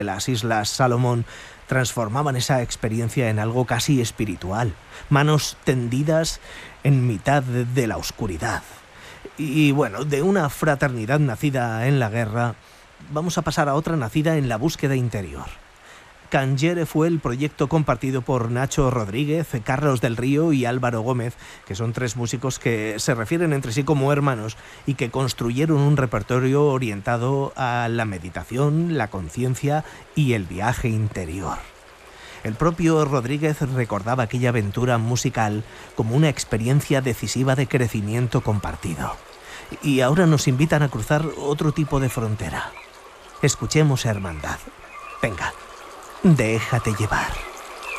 las Islas Salomón transformaban esa experiencia en algo casi espiritual. Manos tendidas en mitad de la oscuridad. Y bueno, de una fraternidad nacida en la guerra, vamos a pasar a otra nacida en la búsqueda interior. Cangere fue el proyecto compartido por Nacho Rodríguez, Carlos del Río y Álvaro Gómez, que son tres músicos que se refieren entre sí como hermanos y que construyeron un repertorio orientado a la meditación, la conciencia y el viaje interior. El propio Rodríguez recordaba aquella aventura musical como una experiencia decisiva de crecimiento compartido. Y ahora nos invitan a cruzar otro tipo de frontera. Escuchemos Hermandad. Venga. Déjate llevar.